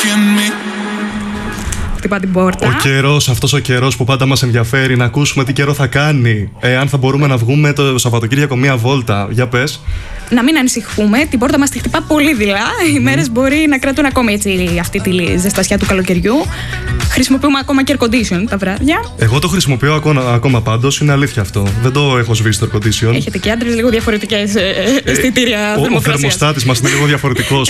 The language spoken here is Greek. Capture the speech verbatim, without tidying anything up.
Χτυπά την πόρτα. Ο καιρός, αυτός ο καιρός που πάντα μας ενδιαφέρει, να ακούσουμε τι καιρό θα κάνει. Ε, αν θα μπορούμε να βγούμε το Σαββατοκύριακο μία βόλτα. Για πες. Να μην ανησυχούμε, την πόρτα μας τη χτυπά πολύ δειλά. Οι μέρες μπορεί να κρατούν ακόμη έτσι αυτή τη ζεστασιά του καλοκαιριού. Χρησιμοποιούμε ακόμα και air condition τα βράδια. Εγώ το χρησιμοποιώ ακόμα, ακόμα πάντως, είναι αλήθεια αυτό. Δεν το έχω σβήσει το air condition. Έχετε και άντρες λίγο διαφορετικές ε, αισθητήρια ε, θερμοκρασίας. Ο θερμοστάτης μας είναι λίγο διαφορετικός.